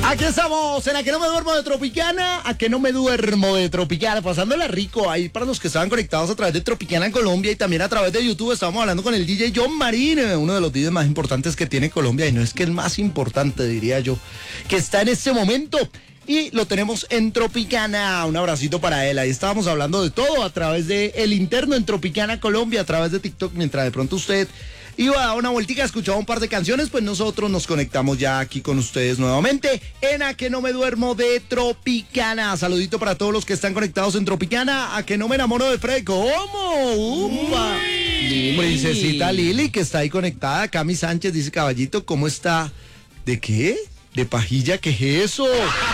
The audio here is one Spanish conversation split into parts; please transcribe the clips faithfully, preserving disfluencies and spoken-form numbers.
Aquí estamos, en A que no me duermo de Tropicana, A que no me duermo de Tropicana, pasándola rico ahí para los que estaban conectados a través de Tropicana en Colombia y también a través de YouTube. Estábamos hablando con el D J John Marín, uno de los D Js más importantes que tiene Colombia, y no es que el más importante, diría yo, que está en este momento. Y lo tenemos en Tropicana, un abracito para él. Ahí estábamos hablando de todo a través de el interno en Tropicana Colombia, a través de TikTok, mientras de pronto usted iba a dar una vueltica, escuchaba un par de canciones, pues nosotros nos conectamos ya aquí con ustedes nuevamente en A que no me duermo de Tropicana. Saludito para todos los que están conectados en Tropicana. A que no me enamoro de Fred. ¿Cómo? ¡Upa! Princesita Lili, que está ahí conectada. Cami Sánchez dice, caballito, ¿cómo está? ¿De qué? ¿De pajilla? ¿Qué es eso?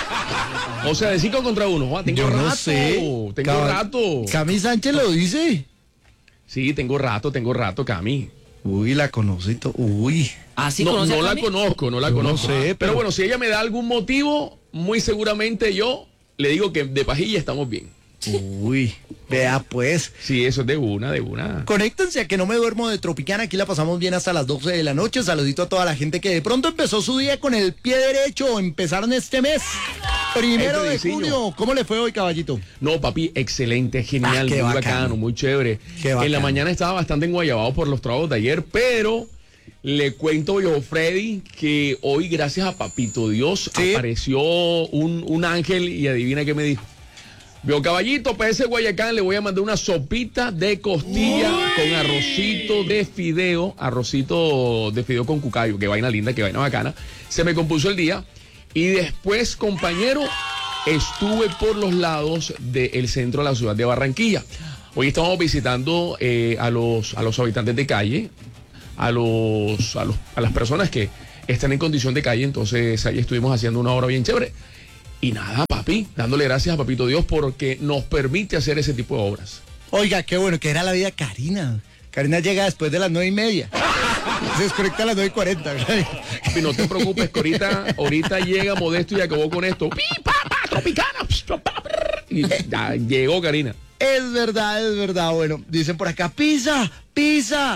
O sea, de cinco contra uno. Juan, tengo Yo rato. no sé. Tengo Cab- rato. Cami Sánchez lo dice. Sí, tengo rato, tengo rato, Cami. Uy, la conocito. Uy. ¿Ah, sí no conoce no a la Cami? conozco, no la Yo no conozco. sé, pero... pero- bueno, si ella me da algún motivo, muy seguramente yo le digo que de pajilla estamos bien. Uy. Vea pues. Sí, eso es de una, de una. Conéctense a que no me duermo de Tropicana, aquí la pasamos bien hasta las doce de la noche. Saludito a toda la gente que de pronto empezó su día con el pie derecho, empezaron este mes, primero de Este diseño. junio. ¿Cómo le fue hoy, caballito? No, papi, excelente, genial, Ah, qué muy bacano. bacano, muy chévere. Qué En la bacano. mañana estaba bastante enguayabado por los trabajos de ayer, pero le cuento yo, Freddy, que hoy, gracias a Papito Dios, Sí. apareció un, un ángel y adivina qué me dijo. Vio, caballito, para ese Guayacán le voy a mandar una sopita de costilla con arrocito de fideo, arrocito de fideo con cucayo, que vaina linda, que vaina bacana. Se me compuso el día y después, compañero, estuve por los lados del centro de la ciudad de Barranquilla. Hoy estamos visitando eh, a, los, a los habitantes de calle, a, los, a, los, a las personas que están en condición de calle, entonces ahí estuvimos haciendo una hora bien chévere. Y nada, papi, dándole gracias a Papito Dios porque nos permite hacer ese tipo de obras. Oiga, qué bueno, que era la vida de Karina. Karina llega después de las nueve y media. Se desconecta a las nueve y cuarenta. Y no te preocupes que ahorita, ahorita llega Modesto y acabó con esto. ¡Pi, pa, pa, Tropicana! Y ya llegó Karina. Es verdad, es verdad. Bueno, dicen por acá, pizza, pizza.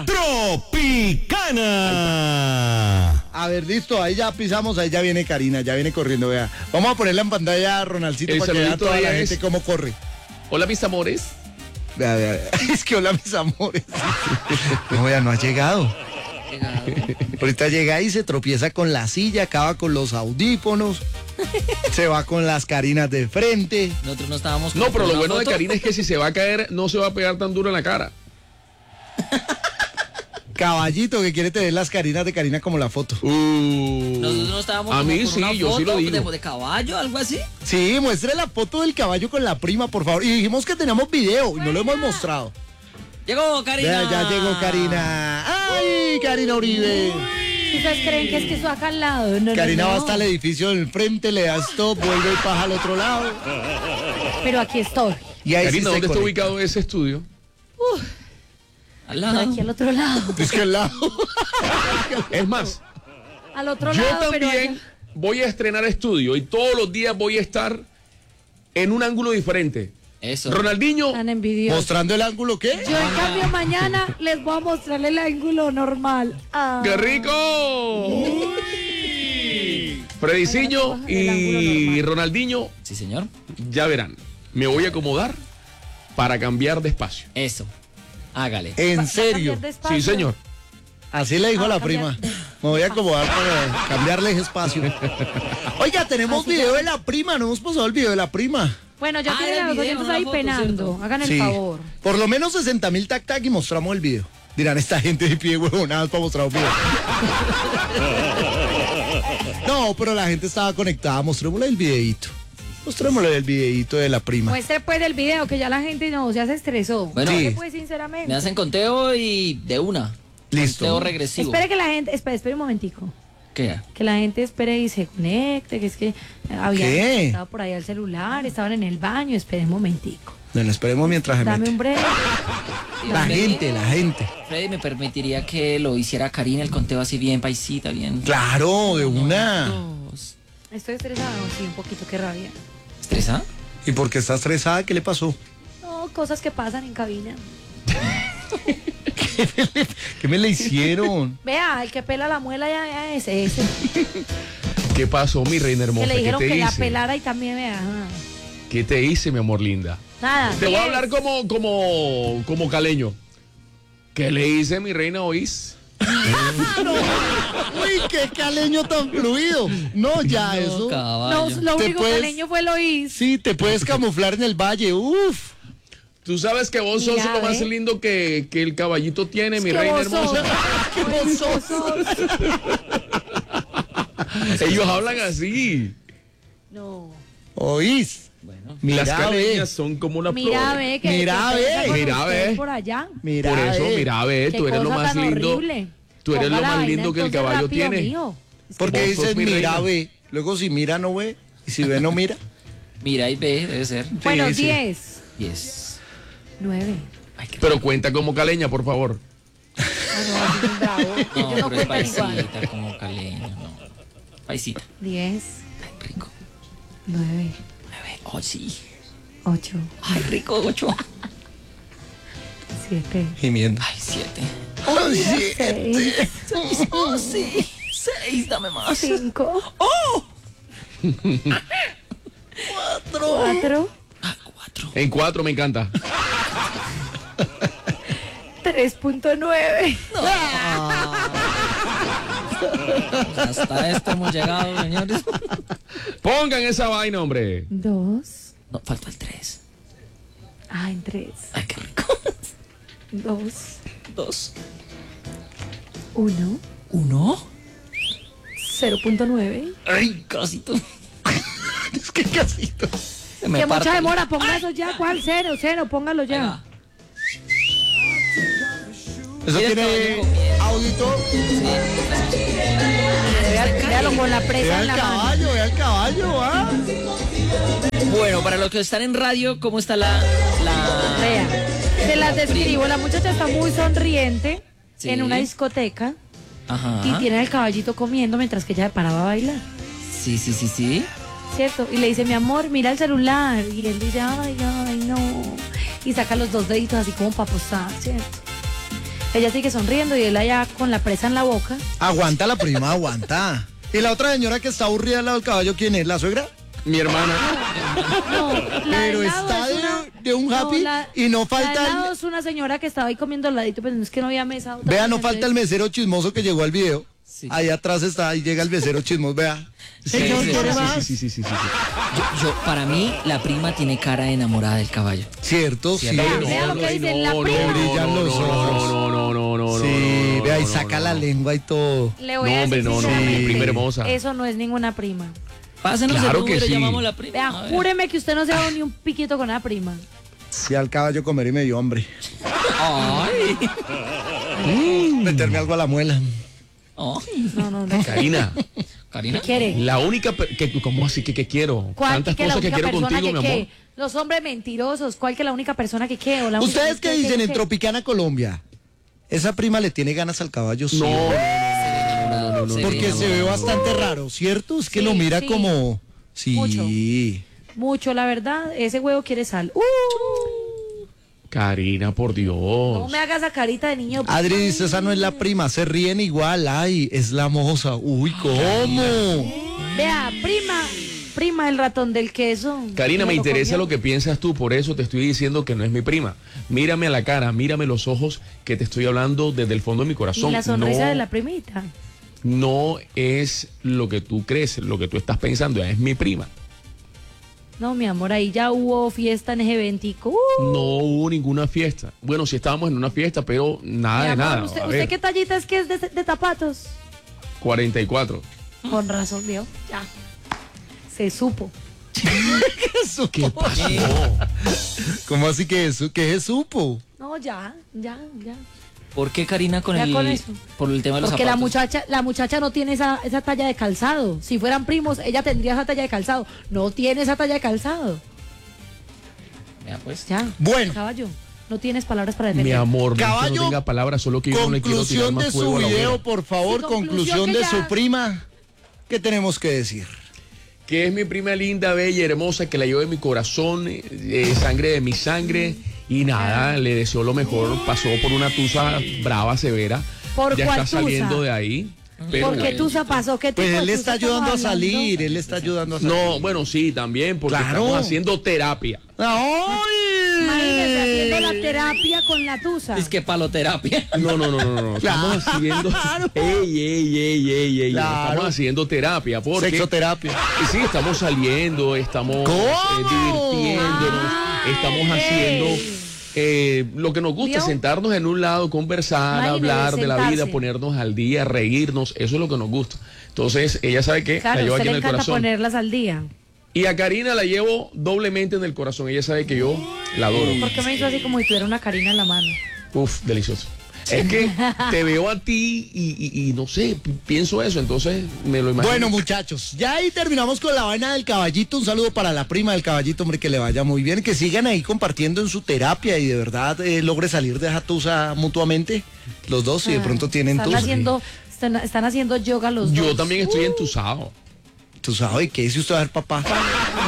Tropicana. A ver, listo, ahí ya pisamos, ahí ya viene Karina, ya viene corriendo, vea. Vamos a ponerla en pantalla a Ronaldcito El para que vea saludito toda de la ella gente es- cómo corre. Hola, mis amores. Vea, vea, vea. Es que hola, mis amores. No, vea, no ha llegado. Llegado. Ahorita llega y se tropieza con la silla, acaba con los audífonos, se va con las Karinas de frente. Nosotros no estábamos No, con pero lo una bueno de foto. Karina es que si se va a caer, no se va a pegar tan duro en la cara. Caballito que quiere tener las Karinas de Karina como la foto. Uh, Nosotros no estábamos a como mí con sí, una yo sí lo foto digo. de, de caballo, algo así. Sí, muestre la foto del caballo con la prima, por favor. Y dijimos que teníamos video y no lo hemos mostrado. Llegó Karina. Vea, ya llegó Karina. ¡Ay, Karina Uribe! ¿Ustedes creen que es que eso acá al lado? No, no, Karina no. va hasta el edificio del frente, le da stop, vuelve y baja al otro lado. Pero aquí estoy. Y ahí sí Karina, se ¿dónde está conecta. ubicado ese estudio? Al lado. Aquí al otro lado. Es que al lado. Es más, Al otro yo lado, pero también allá- voy a estrenar estudio y todos los días voy a estar en un ángulo diferente. Eso. Ronaldinho, tan envidiosos. ¿Mostrando el ángulo qué? Yo en cambio mañana les voy a mostrar el ángulo normal. Ah. ¡qué rico! Frediciño Mañana te bajan el ángulo y normal. Ronaldinho, Sí, señor. ya verán. Me voy a acomodar para cambiar de espacio. Eso. Hágale. ¿En ¿Va a serio? cambiar de espacio? Sí, señor. Así le dijo Ah, la cambiar. prima. Me voy a acomodar para cambiarles espacio. Oiga, tenemos Así video ya. de la prima, no hemos pasado el video de la prima. Bueno, ya Ah, tienen el a los video, oyentes no la ahí foto, penando. ¿cierto? Hagan el Sí. favor. Por lo menos sesenta mil tac tac y mostramos el video. Dirán, esta gente de pie huevonadas para mostrar un video. No, pero la gente estaba conectada. Mostrémosle el videíto. Mostrémosle el videíto de la prima. Muestre pues el video que ya la gente no ya se estresó. Bueno, Sí. ¿Qué, pues sinceramente? Me hacen conteo y de una. Listo. Conteo regresivo. Espere que la gente, espere, espere un momentico. ¿Qué? Que la gente espere y se conecte, que es que habían ¿Qué? estado por ahí al celular, estaban en el baño, espere un momentico. Bueno, esperemos mientras se Dame mete. un break. La Freddy, gente, la gente. Freddy, ¿me permitiría que lo hiciera Karina el conteo así bien paisita, bien? Claro, de una. Dos. Estoy estresada, sí, un poquito, qué rabia. ¿Estresa? ¿Y por qué está estresada? ¿Qué le pasó? No, cosas que pasan en cabina. ¿Qué me le hicieron? Vea, el que pela la muela ya, ya es ese. ¿Qué pasó, mi reina Que hermosa? le dijeron ¿Qué te que la hice? pelara y también me... Ajá. ¿Qué te hice, mi amor linda? Nada. Te voy a diez. hablar como, como, como caleño. ¿Qué le hice, mi reina, oís? Uy, qué caleño tan fluido. No, ya eso. No, No, caballo. lo Te único puedes- caleño fue lo hizo. Sí, te puedes camuflar en el valle. Uf. Tú sabes que vos sos Mira, lo más ve. lindo que, que el caballito tiene, mi Que reina vos sos. hermosa. ¿Qué Vos pasó? sos. Ellos hablan así. No. ¿Oís? Bueno, Mira, Las ve. caleñas son como una Mira, flor. ve, que Mira, que ve. pasa con Mira, ustedes ve. por allá. Mira, Por eso, eh. mira, ve, Qué tú eres lo cosa más tan lindo. horrible. Tú eres Ponga lo la más vaina lindo que el entonces caballo rápido, tiene. mijo. Porque Vos dices sos mi mira, reina. ve. Luego si mira, no ve. Y si ve, no mira. mira y ve, debe ser. Bueno, sí. diez. Yes. nueve. Ay, qué Pero cuenta como caleña, por favor. Ah, no, así es un bravo. No, Ellos no pero es cuentan igual. paisita, como caleño, no. Paisita. diez. Ay, rico. nueve. Nueve. Oh, sí. ocho. Ay, rico, ocho. siete. Gimiendo. Ay, siete. Ay, sí. seis. Seis. Oh, sí. Seis, dame más. cinco. Oh. cuatro. Ah, cuatro. En cuatro me encanta. tres punto nueve. Hasta esto hemos llegado, señores. Pongan esa vaina, hombre. dos. No, falta el tres. Ah, en tres. Ay, qué rico. dos. Dos. uno. Uno. cero punto nueve. Ay, casito. Es que casito. Se me Que parte. mucha demora, ponga eso ya. ¿Cuál? Cero, cero, póngalo ya. Venga. Eso Mira, tiene caballo comiendo. audito. Vea- Véalo con la Ve presa al en la mano. caballo, ve al caballo, ¿ah? Bueno, para los que están en radio, ¿cómo está la. la... Vea, se las describo. La muchacha está muy sonriente Sí. en una discoteca Ajá. y tiene al caballito comiendo mientras que ella se paraba a bailar. Sí, sí, sí, sí. ¿Cierto? Y le dice, mi amor, mira el celular. Y él dice, ay, ay, no. Y saca los dos deditos así como para posar, ¿cierto? Ella sigue sonriendo y él allá con la presa en la boca. Aguanta la prima, aguanta. ¿Y la otra señora que está aburrida al lado del caballo, quién es? ¿La suegra? Mi hermana. No, la Pero del lado está es de, una- de un happy la- y no La falta del lado el, es una señora que estaba ahí comiendo al ladito, pero no es que no había mesa. otra vea, no mesa, falta el entonces- mesero chismoso que llegó al video. Sí. Ahí atrás está, ahí llega el mesero chismoso, vea. Sí, Señor, sí, ¿quiere sí, más? Sí, sí, sí, sí, sí. Yo, yo- para mí, la prima tiene cara de enamorada del caballo. Cierto, sí. Vea, no, vea lo no, que ay, dice, no, la no, prima. brillan los no, ojos. No, no, no, no, no. Sí, no, vea, y no, saca no, la no. lengua y todo. Le voy No, a hombre, decir no, no, sinceramente, mi prima hermosa. Eso no es ninguna prima. Pásenos Claro el que número y sí. llamamos a la prima. Vea, A ver. júreme que usted no se ha dado ni un piquito con la prima. Sí, al caballo comer y me dio hambre. Ay. Meterme algo a la muela. Ay. No, no, no. Karina, Karina. ¿Qué quiere? la única. per- Que, ¿Cómo así que, que quiero? ¿Cuál Tantas que la cosas que única quiero persona contigo, mi que amor. qué? Los hombres mentirosos, ¿cuál que la única persona que qué? O la única ¿Ustedes qué que- dicen que- en que- Tropicana, Colombia? ¿Esa prima le tiene ganas al caballo? Sí. No, no, Enamorado, no, no, se ve Porque se ve enamorado. bastante raro, ¿cierto? Es que Sí, lo mira sí. como... Sí. Mucho. Mucho, la verdad, ese huevo quiere sal. ¡Uh! Karina, por Dios. No me hagas esa carita de niño. Adri dice, esa no es la prima, se ríen igual, ay, es la moza. Uy, ¿cómo? Vea, prima, prima el ratón del queso. Karina, me lo interesa comió. lo que piensas tú, por eso te estoy diciendo que no es mi prima. Mírame a la cara, mírame los ojos, que te estoy hablando desde el fondo de mi corazón. Y la sonrisa no, de la primita. no es lo que tú crees, lo que tú estás pensando, es mi prima. No, mi amor, ahí ya hubo fiesta en ese eventico. Uh, No hubo ninguna fiesta. Bueno, sí estábamos en una fiesta, pero nada mi de amor, nada. ¿Usted, A usted ver, qué tallita es que es de, de zapatos? cuarenta y cuatro. Con razón, vio. Ya. Se supo. ¿Eso qué pasó? ¿Cómo así que eso? ¿Qué se supo? No, ya, ya, ya. ¿Por qué Karina con Ya el con eso. por el tema de los Porque la zapatos? muchacha, la muchacha no tiene esa, esa talla de calzado. Si fueran primos, ella tendría esa talla de calzado. No tiene esa talla de calzado. Vea, pues. Ya. Bueno. Caballo, no tienes palabras para Mi defender. amor, no es que Caballo, no tenga palabras, solo que yo no le quiero tirar Conclusión más de fuego su a la video, hoguera. por favor, Sí, conclusión conclusión que de ya- su prima. ¿Qué tenemos que decir? Que es mi prima linda, bella, hermosa, que la llevo en mi corazón, eh, sangre de mi sangre. Y nada, le deseo lo mejor. Pasó por una tusa brava, severa. ¿Por ya cuál está tusa? saliendo de ahí. Pero ¿Por qué bueno. Tusa pasó? ¿Qué tipo Pues de él le tusa está ayudando a estamos hablando? salir, él le está ayudando a salir. No, bueno, sí, también, porque Claro. estamos haciendo terapia. Imagínese haciendo la ¡Ay! terapia con la tusa. Es que paloterapia. No, no, no, no, no. Estamos Claro. haciendo. Ey, ey, ey, ey, ey. Claro. Estamos haciendo terapia. Porque. Sexoterapia. Y sí, estamos saliendo, estamos ¿Cómo? eh, divirtiéndonos, Ay. estamos haciendo eh, lo que nos gusta, ¿Vio? sentarnos en un lado, conversar, Imagínese, hablar de la vida, sentarse. ponernos al día, reírnos, eso es lo que nos gusta. Entonces, ella sabe que la Claro, llevo a aquí usted en le el encanta corazón. ponerlas al día. Y a Karina la llevo doblemente en el corazón. Ella sabe que yo la adoro. ¿Por qué me hizo así como si tuviera una Karina en la mano? Uf, delicioso. Es que te veo a ti y, y- y no sé, pi- pienso eso, entonces me lo imagino. Bueno, muchachos, ya ahí terminamos con la vaina del caballito. Un saludo para la prima del caballito, hombre, que le vaya muy bien. Que sigan ahí compartiendo en su terapia y de verdad eh, logre salir de esa tusa mutuamente. Los dos, si de pronto tienen están tusa. haciendo, están, están haciendo yoga los dos. Yo también estoy entusado. Tú sabes, ¿qué dice usted a ver, papá? Por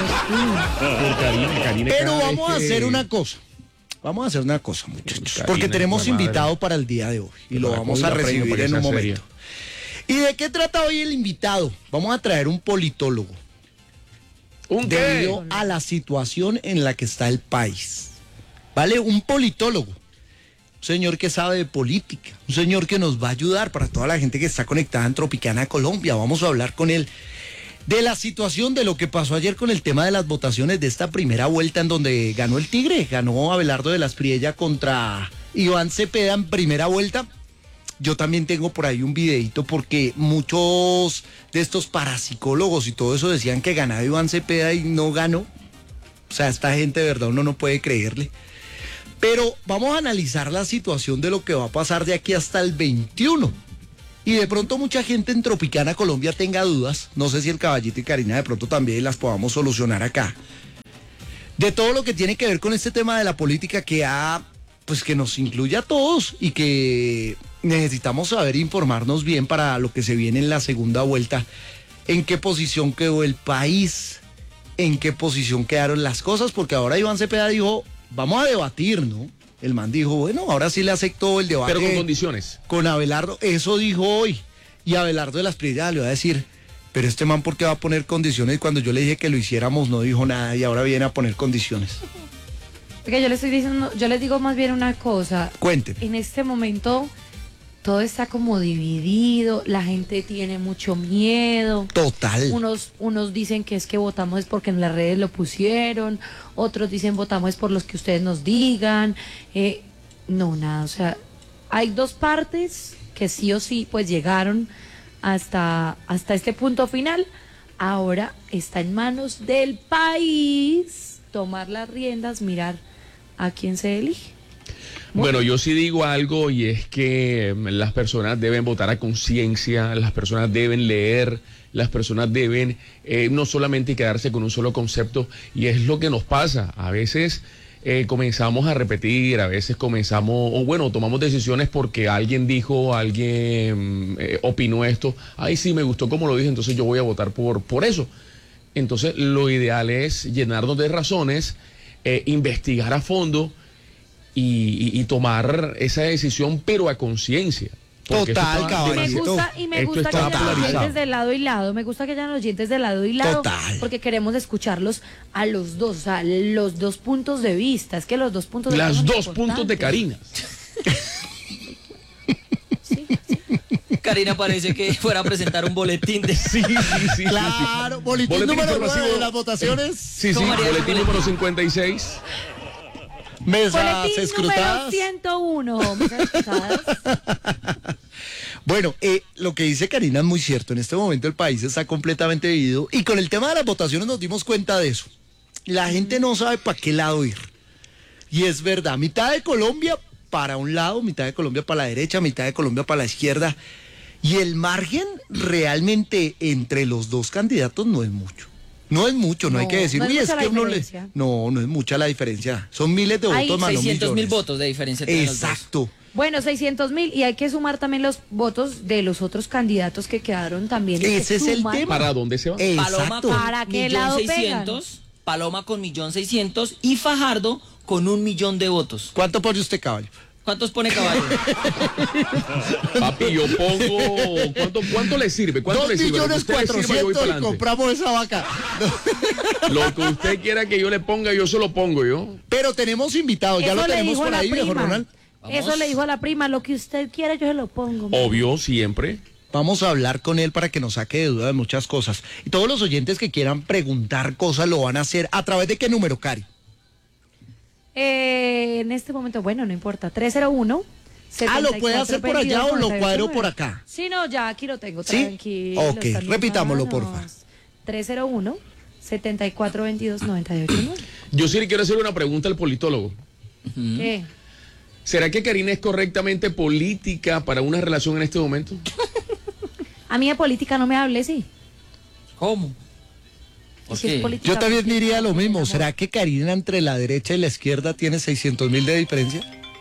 Karina, Karina, Pero cada vamos a vez que- hacer una cosa. Vamos a hacer una cosa, muchachos. Karina, Porque tenemos la madre. invitado para el día de hoy. Y lo Para vamos coger a la premio recibir para que en un sea momento. ¿Y de qué trata hoy el invitado? Vamos a traer un politólogo. ¿Un qué? Debido a la situación en la que está el país. ¿Vale? Un politólogo. Un señor que sabe de política. Un señor que nos va a ayudar para toda la gente que está conectada en Tropicana Colombia. Vamos a hablar con él de la situación, de lo que pasó ayer con el tema de las votaciones de esta primera vuelta en donde ganó el Tigre. Ganó Abelardo de la Espriella contra Iván Cepeda en primera vuelta. Yo también tengo por ahí un videito porque muchos de estos parapsicólogos y todo eso decían que ganaba Iván Cepeda y no ganó. O sea, esta gente de verdad uno no puede creerle. Pero vamos a analizar la situación de lo que va a pasar de aquí hasta el veintiuno. Y de pronto mucha gente en Tropicana Colombia tenga dudas. No sé si el caballito y Karina de pronto también las podamos solucionar acá. De todo lo que tiene que ver con este tema de la política que ha, pues que nos incluye a todos y que necesitamos saber informarnos bien para lo que se viene en la segunda vuelta. ¿En qué posición quedó el país? ¿En qué posición quedaron las cosas? Porque ahora Iván Cepeda dijo, vamos a debatir, ¿no? El man dijo, bueno, ahora sí le aceptó el debate. Pero con condiciones. Con Abelardo, eso dijo hoy. Y Abelardo de las Espriella le va a decir, pero este man, ¿por qué va a poner condiciones? Cuando yo le dije que lo hiciéramos, no dijo nada y ahora viene a poner condiciones. Porque yo le estoy diciendo, yo les digo más bien una cosa. Cuénteme. En este momento todo está como dividido, la gente tiene mucho miedo. Total. Unos, unos dicen que es que votamos es porque en las redes lo pusieron, otros dicen votamos es por los que ustedes nos digan. Eh, no, nada, o sea, hay dos partes que sí o sí pues llegaron hasta, hasta este punto final. Ahora está en manos del país tomar las riendas, mirar a quién se elige. Bueno, yo sí digo algo y es que mm, las personas deben votar a conciencia, las personas deben leer, las personas deben eh, no solamente quedarse con un solo concepto y es lo que nos pasa. A veces eh, comenzamos a repetir, a veces comenzamos, o bueno, tomamos decisiones porque alguien dijo, alguien eh, opinó esto, ay sí, me gustó como lo dije, entonces yo voy a votar por, por eso. Entonces lo ideal es llenarnos de razones, eh, investigar a fondo, Y, y, y tomar esa decisión, pero a conciencia. Porque Total, esto está caballito. Me demasiado- gusta y me esto gusta que está hayan los polarizado. oyentes de lado y lado. Me gusta que hayan los oyentes de lado y lado. Total. Porque queremos escucharlos a los dos, o sea, los dos puntos de vista. Es que los dos puntos de vista Las son dos puntos de importantes. Karina. Sí, sí. Karina parece que fuera a presentar un boletín de... Sí, sí, sí. Claro, boletín, Boletín número informativo. nueve de las votaciones. Sí, sí, ¿Cómo haría el boletín boletín? número cincuenta y seis. Mesas Boletín número escrutadas. ciento uno. Mesas escrutadas. Bueno, eh, lo que dice Karina es muy cierto. En este momento el país está completamente dividido. Y con el tema de las votaciones nos dimos cuenta de eso. La gente no sabe para qué lado ir. Y es verdad, mitad de Colombia para un lado, mitad de Colombia para la derecha, mitad de Colombia para la izquierda. Y el margen realmente entre los dos candidatos no es mucho. No es mucho, no, No, hay que decir, no es uy, es mucha la que uno le... diferencia. No, no es mucha la diferencia. Son miles de Hay votos, más no seiscientos mil millones. votos de diferencia entre los dos. Exacto. Bueno, seiscientos mil y hay que sumar también los votos de los otros candidatos que quedaron también. y Ese que es el suman. tema. ¿Para dónde se va? Paloma Exacto. con ¿Para qué millón lado seiscientos, Paloma con millón seiscientos y Fajardo con un millón de votos. ¿Cuánto pone usted, caballo? ¿Cuántos pone caballo? Papi, yo pongo... ¿Cuánto, cuánto le sirve? ¿Cuánto Dos le sirve? millones cuatrocientos y compramos esa vaca. Lo que usted quiera que yo le ponga, yo se lo pongo yo. Pero tenemos invitados, ya Eso lo le tenemos dijo por la ahí, viejo prima. Ronald. Eso le dijo a la prima, lo que usted quiera yo se lo pongo. Obvio, siempre. Vamos a hablar con él para que nos saque de duda de muchas cosas. Y todos los oyentes que quieran preguntar cosas lo van a hacer. ¿A través de qué número, Cari? Eh, en este momento, bueno, no importa, tres cero uno. Ah, ¿lo puede hacer por allá o lo cuadro por acá? Sí, no, ya aquí lo tengo, ¿Sí? tranquilo. Ok, repitámoslo, porfa. tres cero uno, setenta y cuatro veintidós, noventa y ocho nueve. Yo sí le quiero hacer una pregunta al politólogo. ¿Qué? ¿Será que Karina es correctamente política para una relación en este momento? A mí de política no me hable, sí. ¿Cómo? Y ¿Por si es qué? política, Yo también ¿por qué? diría lo mismo. Amor. ¿Será que Karina entre la derecha y la izquierda tiene seiscientos mil de diferencia?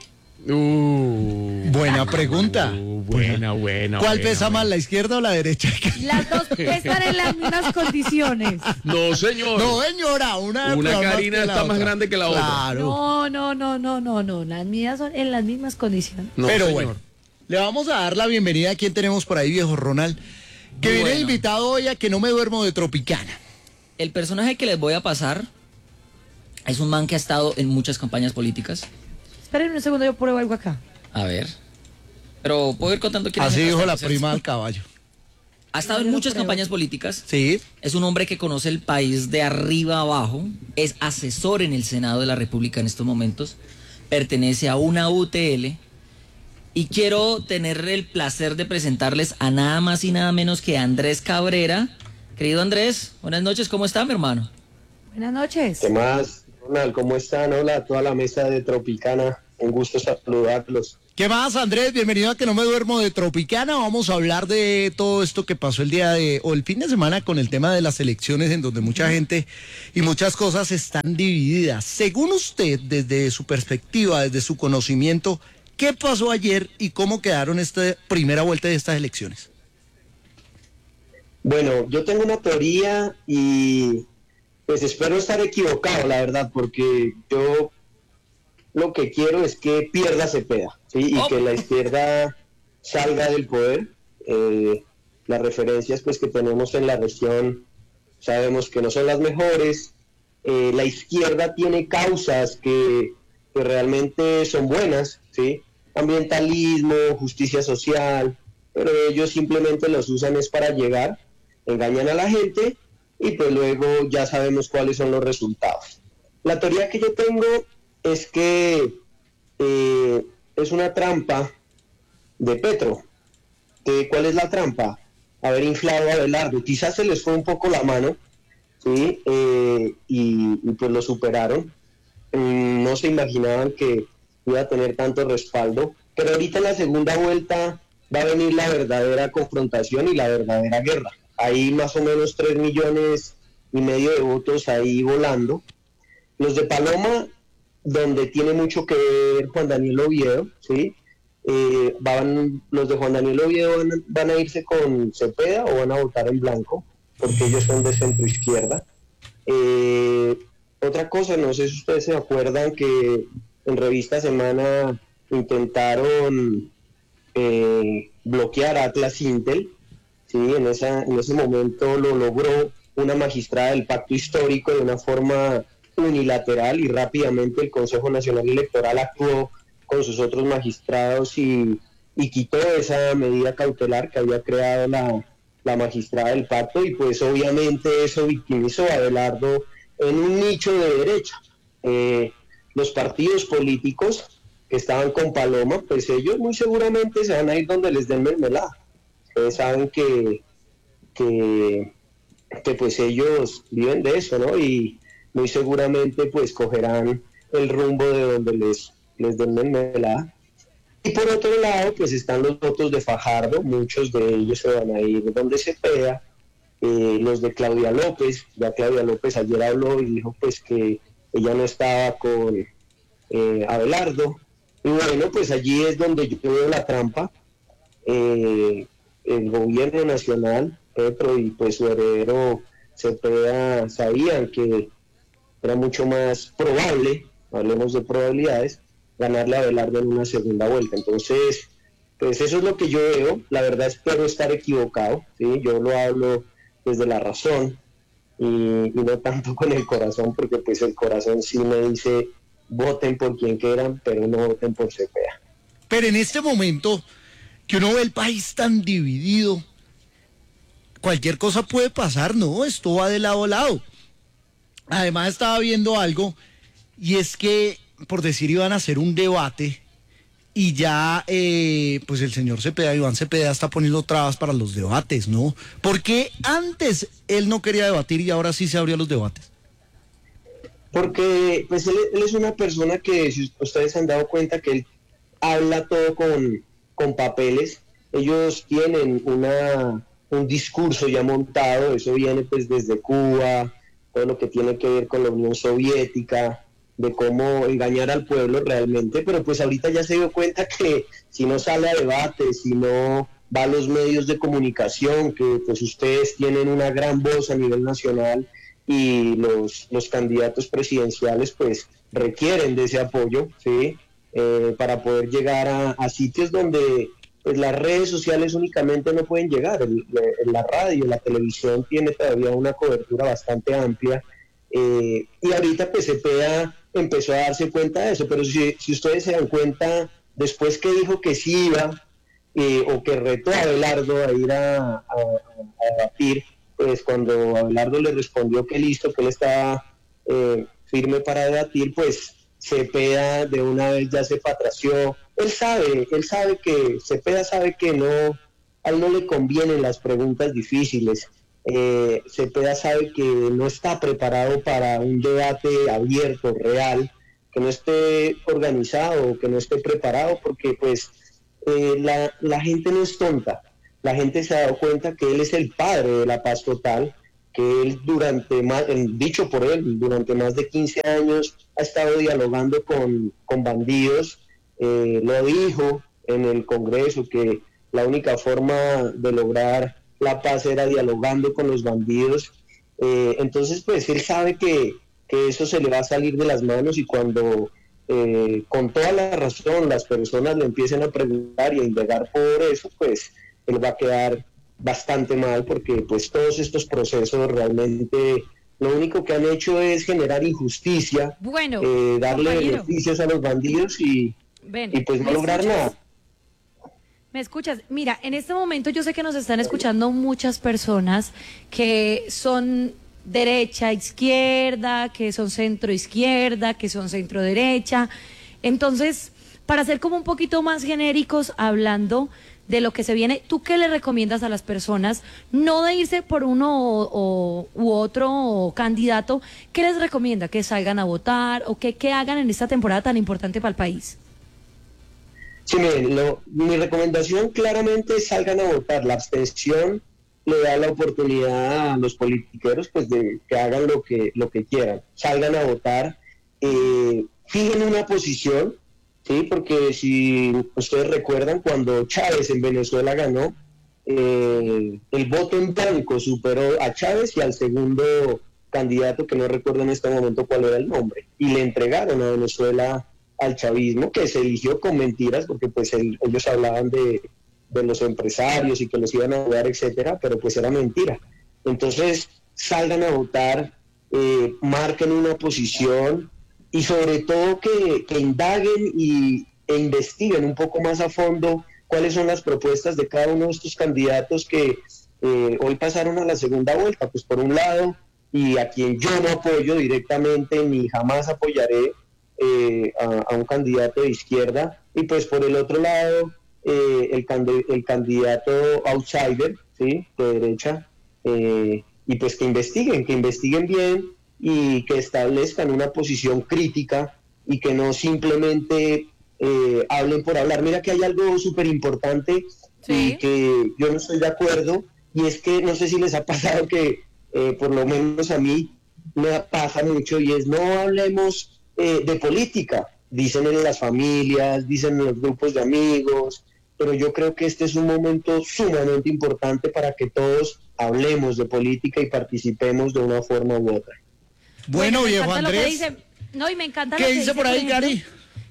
Uh, Buena pregunta. uh, buena, buena. ¿Cuál buena, pesa buena. más, la izquierda o la derecha? Las dos están en las mismas condiciones. No, señor. No, señora, una, Una más Karina que la está más otra. grande que la otra. Claro. No, no, no, no, no, no. Las mías son en las mismas condiciones. No, Pero señor. bueno, le vamos a dar la bienvenida a quien tenemos por ahí, viejo Ronald, que viene Bueno. invitado hoy a Que no me duermo de Tropicana. El personaje que les voy a pasar es un man que ha estado en muchas campañas políticas. Esperen un segundo, yo pruebo algo acá. A ver. Pero puedo ir contando quién es. Así mientras dijo la tanto, prima ¿cierto? del caballo. Ha estado en Yo lo muchas pruebo. campañas políticas. Sí. Es un hombre que conoce el país de arriba a abajo. Es asesor en el Senado de la República en estos momentos. Pertenece a una U T L. Y quiero tener el placer de presentarles a nada más y nada menos que a Andrés Cabrera. Querido Andrés, buenas noches, ¿cómo está, mi hermano? Buenas noches. ¿Qué más, Ronald? ¿Cómo están? Hola a toda la mesa de Tropicana. Un gusto saludarlos. ¿Qué más, Andrés? Bienvenido a Que no me duermo de Tropicana. Vamos a hablar de todo esto que pasó el día de, o el fin de semana con el tema de las elecciones, en donde mucha gente y muchas cosas están divididas. Según usted, desde su perspectiva, desde su conocimiento, ¿qué pasó ayer y cómo quedaron esta primera vuelta de estas elecciones? Bueno, yo tengo una teoría y pues espero estar equivocado, la verdad, porque yo lo que quiero es que pierda Cepeda, ¿sí? Y Oh. que la izquierda salga del poder. Eh, las referencias pues que tenemos en la región sabemos que no son las mejores. Eh, la izquierda tiene causas que, que realmente son buenas, ¿sí? Ambientalismo, justicia social, pero ellos simplemente los usan es para llegar, engañan a la gente y pues luego ya sabemos cuáles son los resultados. La teoría que yo tengo es que eh, es una trampa de Petro. Eh, ¿Cuál es la trampa? Haber inflado a Abelardo. Quizás se les fue un poco la mano, ¿sí? Eh, y, y pues lo superaron. Mm, no se imaginaban que iba a tener tanto respaldo, pero ahorita en la segunda vuelta va a venir la verdadera confrontación y la verdadera guerra. Hay más o menos tres millones y medio de votos ahí volando. Los de Paloma, donde tiene mucho que ver Juan Daniel Oviedo, ¿sí? Eh, van, los de Juan Daniel Oviedo van, van a irse con Cepeda o van a votar en blanco, porque ellos son de centro izquierda. Eh, otra cosa, no sé si ustedes se acuerdan que en Revista Semana intentaron eh, bloquear a Atlas Intel, ¿sí? En, esa, en ese momento lo logró una magistrada del Pacto Histórico de una forma unilateral y rápidamente el Consejo Nacional Electoral actuó con sus otros magistrados y, y quitó esa medida cautelar que había creado la, la magistrada del pacto y pues obviamente eso victimizó a Abelardo en un nicho de derecha. Eh, los partidos políticos que estaban con Paloma, pues ellos muy seguramente se van a ir donde les den mermelada. Ustedes saben que, que, que pues ellos viven de eso, ¿no? Y muy seguramente pues cogerán el rumbo de donde les, les den mermelada. Y por otro lado pues están los votos de Fajardo, muchos de ellos se van a ir donde Cepeda, eh, los de Claudia López, ya Claudia López ayer habló y dijo pues que ella no estaba con eh, Abelardo, y bueno pues allí es donde yo veo la trampa. Eh, el gobierno nacional, Petro y pues su heredero Cepeda sabían que era mucho más probable, hablemos de probabilidades, ganarle a Abelardo en una segunda vuelta. Entonces, pues eso es lo que yo veo. La verdad espero estar equivocado, ¿sí? Yo lo hablo desde la razón y, y no tanto con el corazón, porque pues el corazón sí me dice voten por quien quieran, pero no voten por Cepeda. Pero en este momento que uno ve el país tan dividido, cualquier cosa puede pasar, ¿no? Esto va de lado a lado. Además estaba viendo algo, y es que, por decir, iban a hacer un debate, y ya, eh, pues el señor Cepeda, Iván Cepeda, está poniendo trabas para los debates, ¿no? Porque antes él no quería debatir y ahora sí se abrió los debates. Porque pues él, él es una persona que, si ustedes se han dado cuenta, que él habla todo con, con papeles. Ellos tienen una, un discurso ya montado, eso viene pues desde Cuba, todo lo que tiene que ver con la Unión Soviética, de cómo engañar al pueblo realmente, pero pues ahorita ya se dio cuenta que si no sale a debate, si no va a los medios de comunicación, que pues ustedes tienen una gran voz a nivel nacional y los, los candidatos presidenciales pues requieren de ese apoyo, ¿sí? Eh, para poder llegar a, a sitios donde pues las redes sociales únicamente no pueden llegar. El, el, la radio, la televisión tiene todavía una cobertura bastante amplia, eh, y ahorita pues Cepeda empezó a darse cuenta de eso, pero si, si ustedes se dan cuenta, después que dijo que sí iba, eh, o que retó a Abelardo a ir a, a, a debatir, pues cuando Abelardo le respondió que listo, que él estaba eh, firme para debatir, pues Cepeda de una vez ya se patració. Él sabe, él sabe que, Cepeda sabe que no, a él no le convienen las preguntas difíciles. Eh, Cepeda sabe que no está preparado para un debate abierto, real, que no esté organizado, que no esté preparado, porque pues eh, la, la gente no es tonta. La gente se ha dado cuenta que él es el padre de la paz total, que él durante más, dicho por él, durante más de quince años ha estado dialogando con, con bandidos. Eh, lo dijo en el Congreso que la única forma de lograr la paz era dialogando con los bandidos. Eh, entonces pues él sabe que, que eso se le va a salir de las manos, y cuando eh, con toda la razón las personas le empiecen a preguntar y a indagar por eso, pues él va a quedar bastante mal, porque pues todos estos procesos realmente lo único que han hecho es generar injusticia, bueno, eh, darle compañero. beneficios a los bandidos y, Ven, y pues no ¿me lograr escuchas? nada. ¿Me escuchas? Mira, en este momento yo sé que nos están escuchando muchas personas que son derecha, izquierda, que son centro izquierda, que son centro derecha. Entonces, para ser como un poquito más genéricos, hablando de lo que se viene, ¿tú qué le recomiendas a las personas? No de irse por uno o, o, u otro candidato, ¿qué les recomienda? ¿Que salgan a votar o que, que hagan en esta temporada tan importante para el país? Sí, miren, lo, mi recomendación claramente es salgan a votar. La abstención le da la oportunidad a los politiqueros pues de que hagan lo que, lo que quieran. Salgan a votar, eh, fijen una posición, ¿sí? Porque si ustedes recuerdan, cuando Chávez en Venezuela ganó, eh, el voto en blanco superó a Chávez y al segundo candidato, que no recuerdo en este momento cuál era el nombre, y le entregaron a Venezuela al chavismo, que se eligió con mentiras, porque pues el, ellos hablaban de, de los empresarios y que los iban a ayudar, etcétera, pero pues era mentira. Entonces salgan a votar, eh, marquen una posición, y sobre todo que, que indaguen y, e investiguen un poco más a fondo cuáles son las propuestas de cada uno de estos candidatos que eh, hoy pasaron a la segunda vuelta. Pues por un lado, y a quien yo no apoyo directamente ni jamás apoyaré, Eh, a, a un candidato de izquierda, y pues por el otro lado eh, el, cand- el candidato outsider, ¿sí? De derecha, eh, y pues que investiguen, que investiguen bien y que establezcan una posición crítica y que no simplemente eh, hablen por hablar. Mira que hay algo súper importante, Sí. y que yo no estoy de acuerdo, y es que no sé si les ha pasado que eh, por lo menos a mí me pasa mucho, y es no hablemos Eh, de política, dicen en las familias, dicen en los grupos de amigos, pero yo creo que este es un momento sumamente importante para que todos hablemos de política y participemos de una forma u otra. Bueno, me viejo encanta lo que Andrés, dice. No, y me encanta ¿qué lo que dice por ahí, ejemplo, Cari?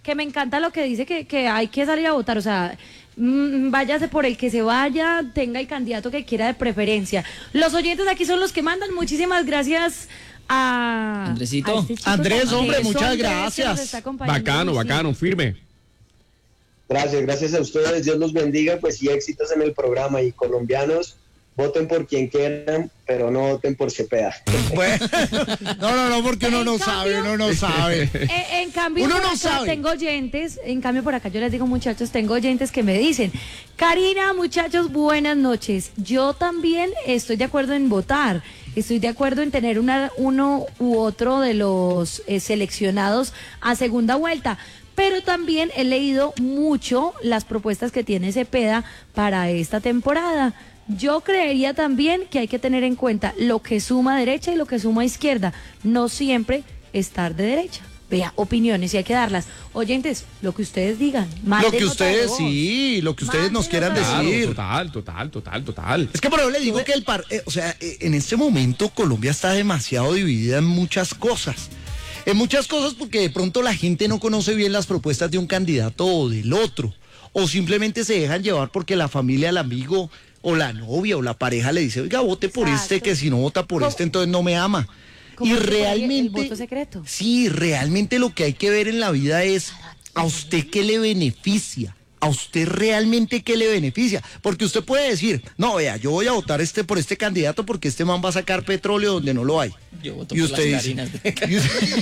que me encanta lo que dice que, que hay que salir a votar, o sea, mm, váyase por el que se vaya, tenga el candidato que quiera de preferencia. Los oyentes aquí son los que mandan, muchísimas gracias a... Andresito. a este chico Andrés, tan- hombre, Andrés, muchas hombre, que gracias. nos está acompañando. Bacano, Sí. bacano, firme. Gracias, gracias a ustedes, Dios los bendiga, pues y éxitos en el programa. Y colombianos, voten por quien quieran, pero no voten por Cepeda. Bueno, no, no, no, porque uno En no cambio- sabe, uno no sabe. Eh, en cambio, Uno por no acá sabe. tengo oyentes, en cambio por acá yo les digo, muchachos, tengo oyentes que me dicen, Karina, muchachos, buenas noches. Yo también estoy de acuerdo en votar, estoy de acuerdo en tener una, uno u otro de los eh, seleccionados a segunda vuelta. Pero también he leído mucho las propuestas que tiene Cepeda para esta temporada. Yo creería también que hay que tener en cuenta lo que suma derecha y lo que suma izquierda. No siempre estar de derecha. Vea, opiniones y hay que darlas. Oyentes, lo que ustedes digan. Lo manden que nota de ustedes, voz. sí, lo que ustedes nos Manden quieran nota de voz. decir. Claro, total, total, total, total. Es que por eso le digo que el par, eh, o sea, eh, en este momento Colombia está demasiado dividida en muchas cosas. En muchas cosas porque de pronto la gente no conoce bien las propuestas de un candidato o del otro. O simplemente se dejan llevar porque la familia, el amigo o la novia o la pareja le dice, oiga, vote por Exacto. este, que si no vota por Como- este, entonces no me ama. como Y dice por ahí, el realmente... voto secreto. Sí, realmente lo que hay que ver en la vida es a usted qué le beneficia. A usted realmente qué le beneficia. Porque usted puede decir, no, vea, yo voy a votar este por este candidato porque este man va a sacar petróleo donde no lo hay. Yo voto Y por usted las dice- harinas de- y usted-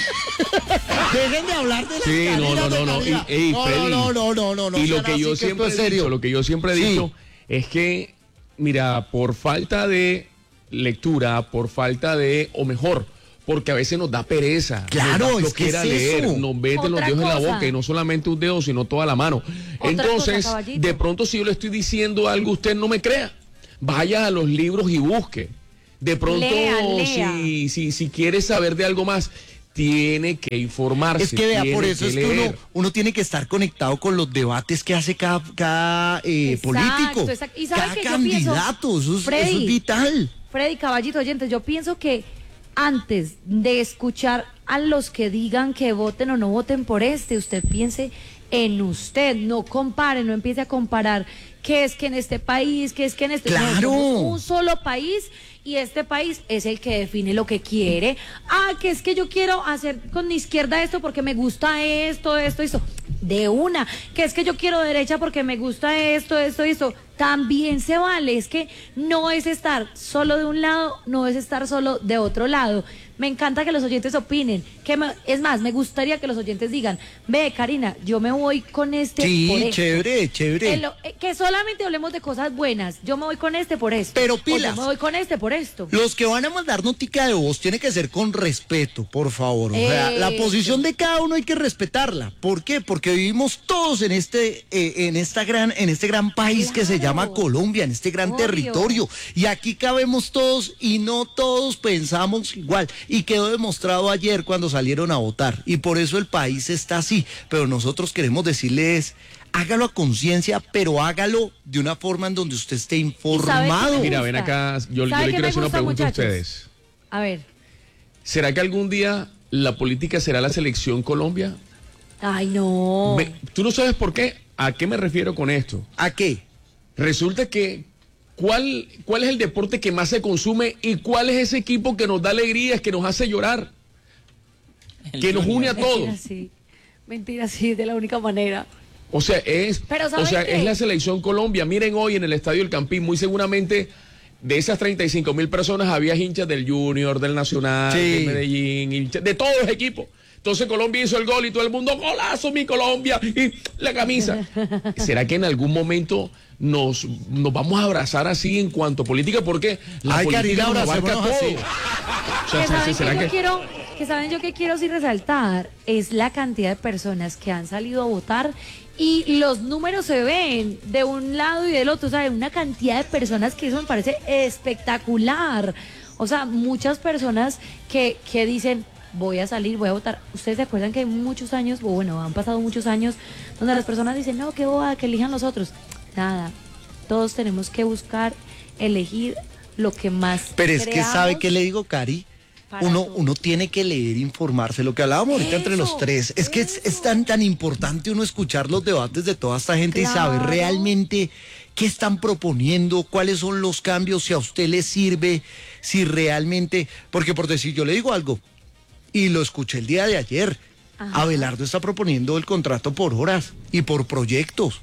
Dejen de hablar de las Sí, no, harinas no, de no, no. calidad. Y, ey, no, Freddy, no, no, no, no, no, y lo sean que yo así, que siempre he esto es dicho, serio. lo que yo siempre he Sí. dicho es que, mira, por falta de lectura, por falta de, o mejor, porque a veces nos da pereza. Claro, nos da es que flojera es leer, eso. nos meten los Otra dedos en la cosa. boca y no solamente un dedo, sino toda la mano. Otra Entonces, cosa, caballito. de pronto si yo le estoy diciendo algo, usted no me crea. Vaya a los libros y busque. De pronto, Lea, lea. Si, si, si quiere saber de algo más, tiene que informarse. Es que vea, por tiene eso es que leer. uno, uno tiene que estar conectado con los debates que hace cada, cada eh, Exacto, político, exacto. ¿Y sabe cada qué yo pienso? candidato, eso es, Freddy, eso es vital. Freddy, caballito oyentes, yo pienso que antes de escuchar a los que digan que voten o no voten por este, usted piense en usted, no compare, no empiece a comparar que es que en este país, que es que en este... No, ¡Claro! somos un solo país y este país es el que define lo que quiere. Ah, que es que yo quiero hacer con mi izquierda esto porque me gusta esto, esto, esto. De una. Que es que yo quiero derecha porque me gusta esto, esto, esto. También se vale. Es que no es estar solo de un lado, no es estar solo de otro lado. Me encanta que los oyentes opinen. Que me- es más, me gustaría que los oyentes digan, ve, Karina, yo me voy con este por Sí, esto". chévere, chévere. En lo- eh, que solamente hablemos de cosas buenas. Yo me voy con este por esto. Pero O pilas. yo me voy con este por esto. Los que van a mandar notica de voz tiene que ser con respeto, por favor. O sea, la Eso. posición de cada uno hay que respetarla. ¿Por qué? Porque vivimos todos en este, eh, en esta gran, en este gran país que se Claro. llama Colombia, en este gran Obvio. territorio. Y aquí cabemos todos y no todos pensamos igual. Y quedó demostrado ayer cuando salieron a votar. Y por eso el país está así. Pero nosotros queremos decirles, hágalo a conciencia, pero hágalo de una forma en donde usted esté sabe informado. qué me Mira, ven gusta? acá, yo, yo ¿Sabe le qué quiero me hacer una gusta, pregunta muchachos? a ustedes. A ver. ¿Será que algún día la política será la selección Colombia? Ay, no. Me- ¿Tú no sabes por qué? ¿A qué me refiero con esto? ¿A qué? Resulta que, ¿cuál, ¿cuál es el deporte que más se consume y cuál es ese equipo que nos da alegrías, que nos hace llorar, El que nos Junior. une a todos? Mentira, sí. Mentira, sí, de la única manera. O sea, es, Pero o ¿saben sea, qué? es la selección Colombia. Miren hoy en el Estadio El Campín, muy seguramente de esas treinta y cinco mil personas había hinchas del Junior, del Nacional, Sí. del Medellín, hinchas de todos los equipos. Entonces Colombia hizo el gol y todo el mundo, golazo mi Colombia, y la camisa. ¿Será que en algún momento nos, nos vamos a abrazar así en cuanto a política? Porque la Ay, política Karina, nos abarca abracémonos todo. así. O sea, Que saben ¿será que yo que- quiero, que saben yo que quiero sí resaltar es la cantidad de personas que han salido a votar y los números se ven de un lado y del otro, o sea, una cantidad de personas que eso me parece espectacular. O sea, muchas personas que, que dicen, voy a salir, voy a votar. Ustedes se acuerdan que hay muchos años, o bueno, han pasado muchos años, donde las personas dicen, no, qué boba, que elijan los otros. Nada, todos tenemos que buscar, elegir lo que más Pero es que creamos. sabe que le digo, Cari, Para uno, todo. uno tiene que leer, informarse, lo que hablábamos ahorita entre los Eso, tres. Es que es, es eso. tan, tan importante uno escuchar los debates de toda esta gente y saber Claro. realmente qué están proponiendo, cuáles son los cambios, si a usted le sirve, si realmente... Porque por decir, yo le digo algo, y lo escuché el día de ayer, Ajá. Abelardo está proponiendo el contrato por horas y por proyectos.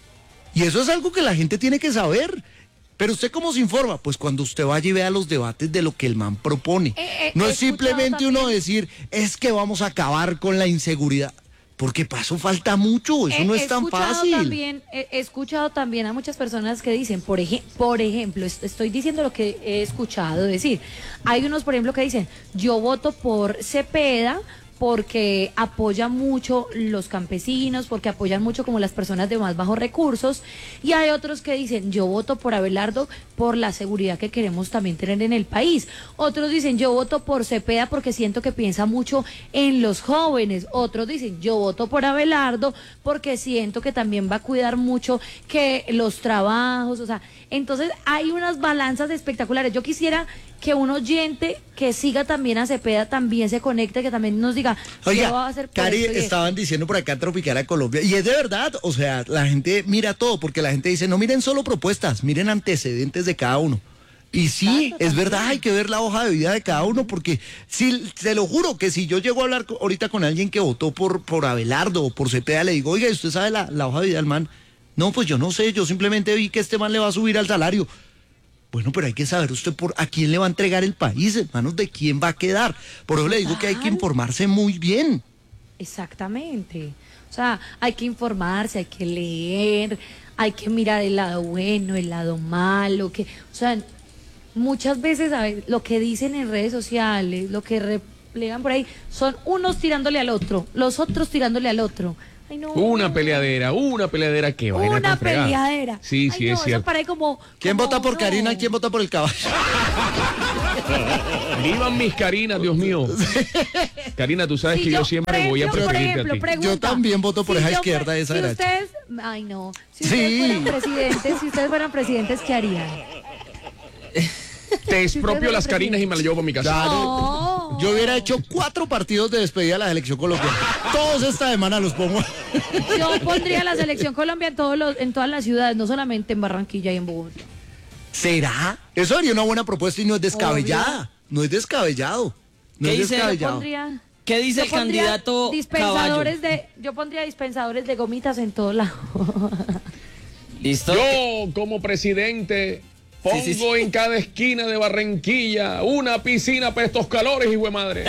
Y eso es algo que la gente tiene que saber. Pero usted cómo se informa, pues cuando usted vaya y vea los debates de lo que el man propone. Eh, eh, no he es simplemente escuchado uno también- decir, es que vamos a acabar con la inseguridad. Porque para eso falta mucho, eso He- no he es tan escuchado fácil. También, he, he escuchado también a muchas personas que dicen, por, eje- por ejemplo, est- estoy diciendo lo que he escuchado decir. Hay unos, por ejemplo, que dicen, yo voto por Cepeda porque apoya mucho los campesinos, porque apoyan mucho como las personas de más bajos recursos, y hay otros que dicen, yo voto por Abelardo por la seguridad que queremos también tener en el país. Otros dicen, yo voto por Cepeda porque siento que piensa mucho en los jóvenes. Otros dicen, yo voto por Abelardo porque siento que también va a cuidar mucho que los trabajos, o sea, entonces hay unas balanzas espectaculares. Yo quisiera que un oyente que siga también a Cepeda también se conecte, que también nos diga, ¿qué va a Oiga, hacer por Cari, esto y esto? estaban diciendo por acá en Tropicana Colombia, y es de verdad, o sea, la gente mira todo, porque la gente dice, no miren solo propuestas, miren antecedentes de cada uno. Y sí, Exacto, es también. verdad, hay que ver la hoja de vida de cada uno, porque si, te lo juro que si yo llego a hablar co- ahorita con alguien que votó por, por Abelardo o por Cepeda, le digo, oiga, ¿y usted sabe la, la hoja de vida del man? No, pues yo no sé, yo simplemente vi que este man le va a subir al salario. Bueno, pero hay que saber usted por a quién le va a entregar el país, en manos de quién va a quedar. Por eso le digo que hay que Total. informarse muy bien. Exactamente. O sea, hay que informarse, hay que leer, hay que mirar el lado bueno, el lado malo, que, o sea, muchas veces a ver, lo que dicen en redes sociales, lo que replegan por ahí, son unos tirándole al otro, los otros tirándole al otro. Ay, no. Una peleadera, una peleadera que vaina Una tan fregada. peleadera. Sí, Ay, sí, no, es eso cierto. para ahí como, ¿Quién como vota por no. Karina y quién vota por el caballo? Vivan mis Carinas, Dios mío. Karina, tú sabes Si que yo, yo, siempre por voy a ejemplo, por preferirte ejemplo, a ti. pregunta, Yo también voto por si esa yo izquierda fue- y esa si derecha. ustedes, ay no, si Sí. ustedes fueran presidentes, si ustedes fueran presidentes, ¿qué harían? Te expropio las Carinas y me las llevo para mi casa. Claro. No. Yo hubiera hecho cuatro partidos de despedida de la selección colombiana. Todos esta semana los pongo. Yo pondría la selección Colombia en todos los, en todas las ciudades, no solamente en Barranquilla y en Bogotá. ¿Será? Eso sería una buena propuesta y no es descabellada. Obvio. No es descabellado. No ¿Qué es dice? Yo descabellado. pondría, ¿Qué dice yo el pondría candidato dispensadores de, yo pondría dispensadores de gomitas en todos lados. ¿Listo? Yo, como presidente, pongo Sí, sí, sí. en cada esquina de Barranquilla una piscina para estos calores, hijo de madre.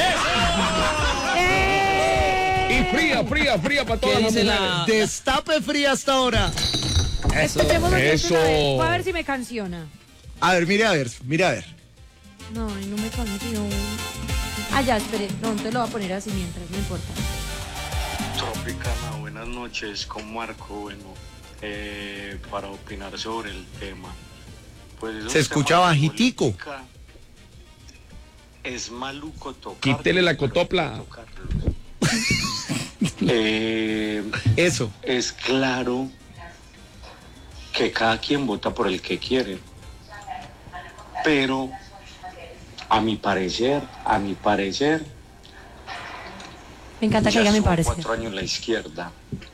Y fría, fría, fría para todas ¿Qué las dice mujeres. la- Destape fría hasta ahora. Eso. Escuchemos lo que Eso. dice una vez. Voy a ver si me canciona. A ver, mire a ver, mire a ver. No, ay, no me cancionó. Ah, ya, espere, no, te lo voy a poner así mientras, no importa. Tropicana, buenas noches, con Marco, bueno, eh, para opinar sobre el tema. Pues esos Se escucha temas de bajitico. política, es maluco tocar. Quítele la cotopla. eh, Eso. es claro que cada quien vota por el que quiere, pero a mi parecer, a mi parecer, Me encanta que ya diga mi estuvo parecer. cuatro años en la izquierda.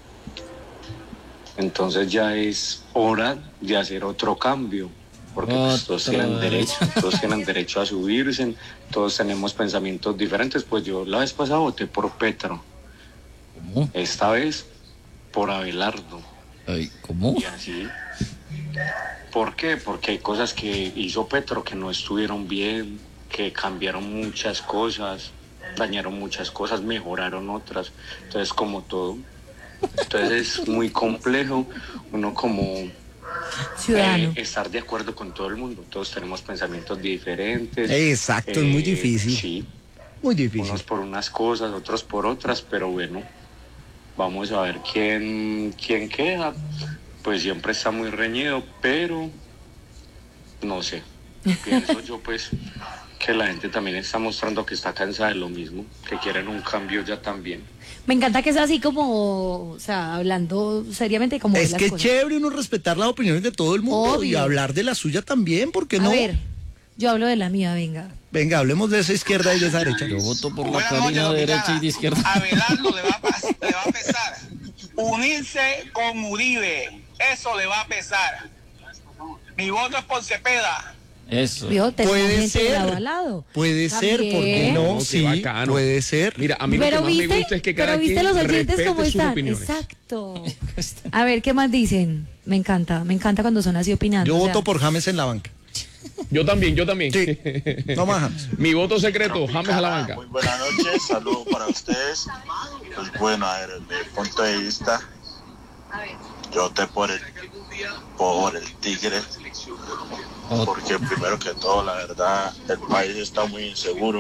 Entonces ya es hora de hacer otro cambio, porque pues, todos tienen Otra derecho, todos tienen derecho a subirse, todos tenemos pensamientos diferentes. Pues yo la vez pasada voté por Petro, ¿Cómo? esta vez por Abelardo, Ay, ¿cómo? y así. ¿Por qué? Porque hay cosas que hizo Petro que no estuvieron bien, que cambiaron muchas cosas, dañaron muchas cosas, mejoraron otras. Entonces, como todo, entonces es muy complejo uno como Ciudadano. eh, estar de acuerdo con todo el mundo. Todos tenemos pensamientos diferentes. Exacto, es muy Eh, difícil. Sí, Muy difícil. unos por unas cosas, otros por otras, pero bueno, vamos a ver quién, quién queda. Pues siempre está muy reñido, pero no sé. Pienso yo pues que la gente también está mostrando que está cansada de lo mismo, que quieren un cambio ya también. Me encanta que es así como, o sea, hablando seriamente como de Es las que es cosas. chévere uno respetar las opiniones de todo el mundo y Obvio. hablar de la suya también, ¿por qué A no? ver, Yo hablo de la mía, venga. Venga, hablemos de esa izquierda y de esa derecha. Yo voto por la Buenas Karina noches, de derecha Dominicana. y de izquierda. A Abelardo le va a, pas- le va a pesar. Unirse con Uribe, eso le va a pesar. Mi voto es por Cepeda. Eso. Vio, tenemos Puede gente ser. lado a lado. Puede ser, ¿por qué También. no? No, qué Sí, bacano. puede ser. Mira, a mí lo Pero que más viste, me gusta es que cada pero viste quien los oyentes respete cómo sus están. opiniones. Exacto. A ver, ¿qué más dicen? Me encanta, me encanta cuando son así opinando. Yo o sea, voto por James en la banca. Yo también, yo también. Sí. No más James. Mi voto secreto, James a la banca. Muy buenas noches, saludos para ustedes. Pues bueno, a ver, desde mi punto de vista, yo opté por el, por el Tigre, porque primero que todo, la verdad, el país está muy inseguro.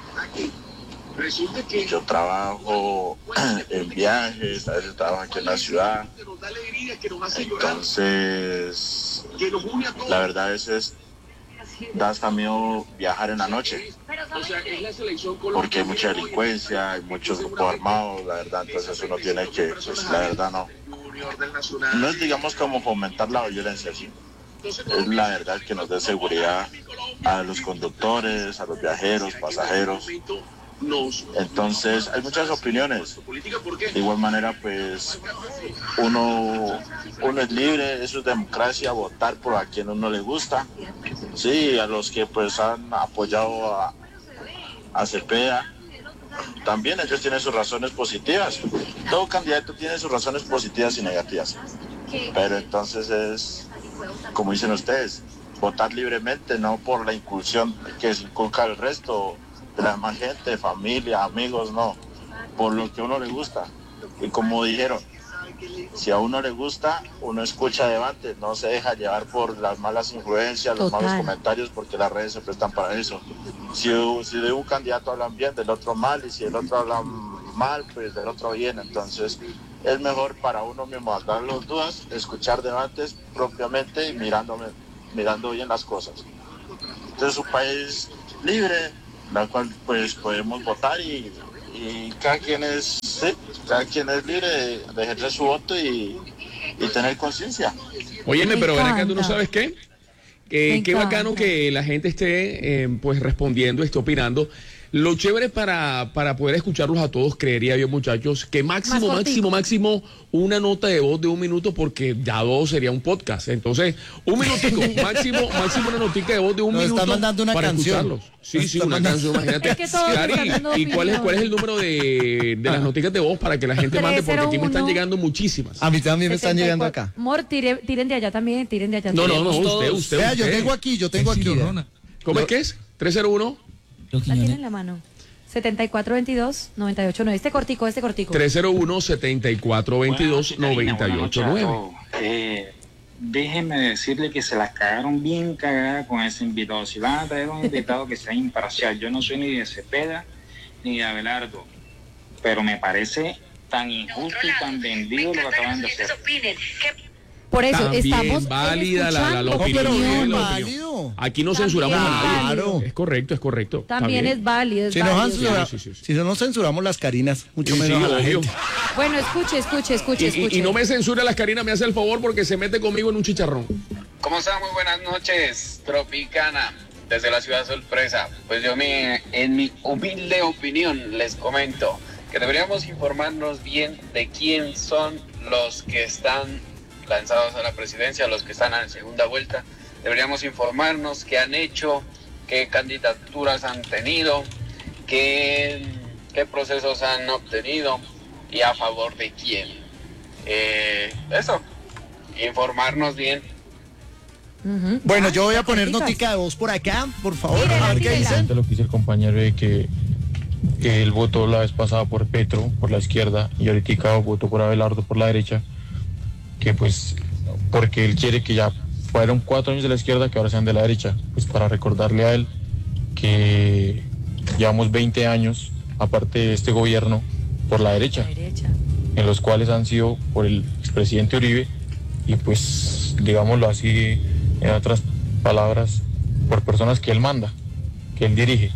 Yo trabajo en viajes, a veces trabajo aquí en la ciudad. Entonces, la verdad a veces da hasta miedo viajar en la noche, porque hay mucha delincuencia, hay muchos grupos armados, la verdad, entonces uno tiene que, pues la verdad no, no es digamos como fomentar la violencia, ¿sí? Es la verdad que nos dé seguridad a los conductores, a los viajeros, pasajeros. Entonces hay muchas opiniones. De igual manera, pues uno, uno es libre, eso es democracia, votar por a quien uno le gusta. Sí, a los que pues han apoyado a, a Cepeda, también ellos tienen sus razones positivas. Todo candidato tiene sus razones positivas y negativas. Pero entonces es, como dicen ustedes, votar libremente, no por la incursión que se inculca el resto de la demás gente, familia, amigos, no, por lo que a uno le gusta. Y como dijeron, si a uno le gusta, uno escucha debate, no se deja llevar por las malas influencias, los Total. malos comentarios, porque las redes se prestan para eso. Si, si de un candidato hablan bien, del otro mal, y si el otro habla mal, pues del otro bien. Entonces es mejor para uno mismo aclarar las dudas, escuchar debates propiamente y mirándome, mirando bien las cosas. Entonces es un país libre, la cual pues podemos votar y, y cada quien es sí, cada quien es libre de, de ejercer su voto y, y tener conciencia. Óyeme, Me pero ven acá, ¿tú no encanta. sabes qué? Que, Me qué bacano encanta. que la gente esté eh, pues respondiendo, esté opinando. Lo chévere para, para poder escucharlos a todos, creería yo, muchachos, que máximo, Más máximo, máximo una nota de voz de un minuto, porque ya dos sería un podcast. Entonces, un minutico, máximo, máximo una notica de voz de un Nos está minuto mandando una para canción. escucharlos. Sí, Nos sí, está una mandando- canción, imagínate. Es que todos Cari, están dando ¿y cuál es, opinión. cuál es el número de, de las noticas de voz para que la gente mande? Porque aquí me están trescientos uno. llegando muchísimas. A mí también me están setenta y llegando cuatro. acá. Mor, tire- tiren de allá también, tiren de allá No, no, no, también. usted, usted, Vea, yo usted. tengo aquí, yo tengo aquí. vea. ¿Cómo es que es? tres cero uno La tienen en la mano. setenta y cuatro veintidós noventa y ocho nueve. Este cortico, este cortico. tres cero uno, setenta y cuatro veintidós, noventa y ocho nueve. Eh, déjeme decirle que se la cagaron bien cagada con ese invitado. Si van a traer un invitado que sea imparcial, yo no soy ni de Cepeda ni de Abelardo, pero me parece tan injusto y tan vendido lo que acaban de hacer. Por eso También estamos válida la, la, la escuchando opinión. pero bien la válido. opinión. Aquí no También censuramos a nadie. válido. Es correcto, es correcto. Está También bien. es válido. Es Si nos, válido. censura- Sí, sí, sí, sí. si no nos censuramos las carinas, mucho Sí, menos sí, a la obvio. gente. Bueno, escuche, escuche, escuche, Y, escuche. y- y no me censure las Carinas, me hace el favor porque se mete conmigo en un chicharrón. ¿Cómo están? Muy buenas noches, Tropicana, desde la ciudad sorpresa. Pues yo me, en mi humilde opinión les comento que deberíamos informarnos bien de quién son los que están lanzados a la presidencia, los que están en segunda vuelta. Deberíamos informarnos qué han hecho, qué candidaturas han tenido, qué, qué procesos han obtenido y a favor de quién. Eh, eso, informarnos bien. Ujú. Bueno, yo voy a Ah, poner corticas. notica de voz por acá, por favor, Tírela, a ver qué tírela. dicen. Lo que dice el compañero de que, que él votó la vez pasada por Petro, por la izquierda, y ahorita votó por Abelardo por la derecha, que pues porque él quiere que ya fueron cuatro años de la izquierda, que ahora sean de la derecha, pues para recordarle a él que llevamos veinte años, aparte de este gobierno, por la derecha, La derecha. en los cuales han sido por el expresidente Uribe y pues digámoslo así, en otras palabras, por personas que él manda, que él dirige.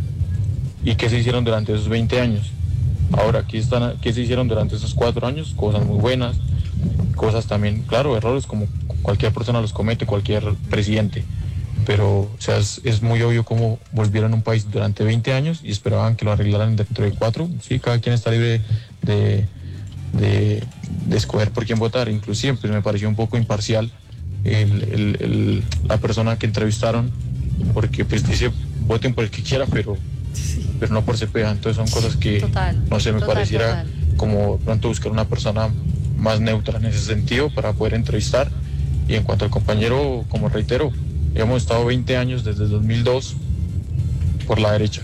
¿Y qué se hicieron durante esos veinte años? Ahora, ¿qué, están, qué se hicieron durante esos cuatro años? Cosas muy buenas, cosas también, claro, errores como cualquier persona los comete, cualquier presidente. pero o sea, es, es muy obvio cómo volvieron a un país durante veinte años y esperaban que lo arreglaran dentro de cuatro. Sí, cada quien está libre de, de, de escoger por quién votar. Inclusive pues, me pareció un poco imparcial el, el, el, la persona que entrevistaron, porque pues dice voten por el que quiera, pero, sí. pero no por Cepeda. Entonces son cosas que, total, no sé, me total, pareciera total. como pronto buscar una persona más neutra en ese sentido para poder entrevistar. Y en cuanto al compañero, como reitero, hemos estado veinte años desde el dos mil dos por la derecha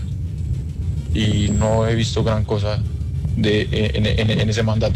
y no he visto gran cosa de, en, en, en ese mandato.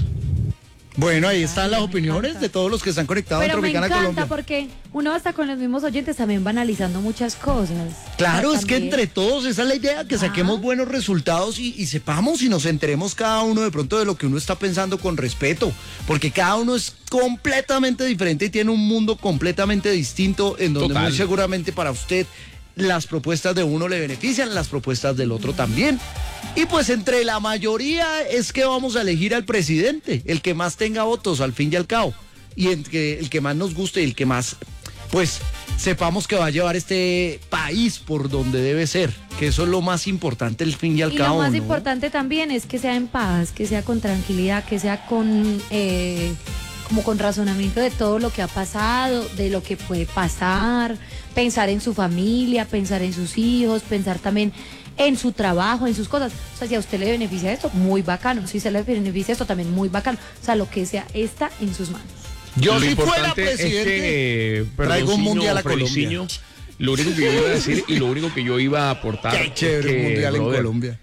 Bueno, ahí están las opiniones de todos los que están conectados Pero en me Tropicana encanta Colombia. porque uno hasta con los mismos oyentes también va analizando muchas cosas. Claro, O sea, es que también- entre todos esa es la idea, que saquemos buenos resultados y, y sepamos y nos enteremos cada uno de pronto de lo que uno está pensando con respeto, porque cada uno es completamente diferente y tiene un mundo completamente distinto en donde Total. muy seguramente para usted las propuestas de uno le benefician, las propuestas del otro también. Y pues entre la mayoría es que vamos a elegir al presidente, el que más tenga votos al fin y al cabo, y el que, el que más nos guste y el que más, pues, sepamos que va a llevar este país por donde debe ser, que eso es lo más importante al fin y al Y cabo. lo más ¿no? importante también es que sea en paz, que sea con tranquilidad, que sea con eh, como con razonamiento de todo lo que ha pasado, de lo que puede pasar, pensar en su familia, pensar en sus hijos, pensar también en su trabajo, en sus cosas. O sea, si a usted le beneficia esto, muy bacano. Si se le beneficia esto, también muy bacano. O sea, lo que sea, está en sus manos. Yo Lo si fuera importante presidente, es que, traigo un Perdonciño, mundial a Feliciño, Colombia. lo único que yo iba a decir y lo único que yo iba a aportar Qué chévere es un que, mundial en brother, Colombia.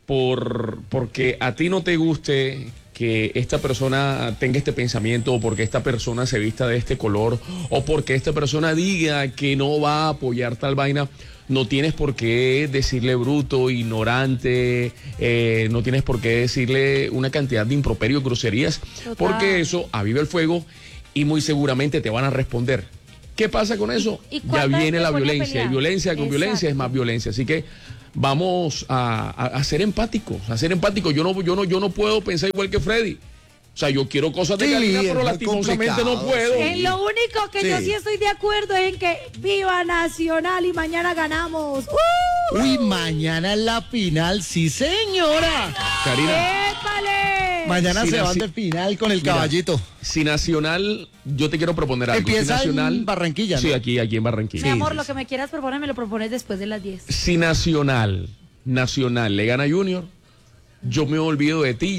por porque a ti no te guste que esta persona tenga este pensamiento o porque esta persona se vista de este color o porque esta persona diga que no va a apoyar tal vaina, no tienes por qué decirle bruto, ignorante, eh, no tienes por qué decirle una cantidad de improperios, groserías, Total. porque eso aviva el fuego y muy seguramente te van a responder. ¿Qué pasa con eso? ¿Y Ya cuánta viene gente la pone a violencia y pelear? violencia con Exacto. violencia es más violencia, así que vamos a, a, a ser empáticos, a ser empáticos. Yo no, yo no, yo no puedo pensar igual que Freddy. O sea, yo quiero cosas de Sí, calidad, es pero muy lastimosamente no complicado, puedo. sí. En lo único que yo Sí. sí estoy de acuerdo es en que viva Nacional y mañana ganamos. ¡Uh! Uy, mañana es la final, sí señora. Karina, ¡Épale! Mañana Sí, se la- van sí. de final con el Mira, si si Nacional, yo te quiero proponer algo. Empieza si Nacional, en Barranquilla, Sí, ¿no? aquí, aquí en Barranquilla. Mi amor, lo que me quieras proponer me lo propones después de las diez. Si Nacional, Nacional le gana a Junior, yo me olvido de ti.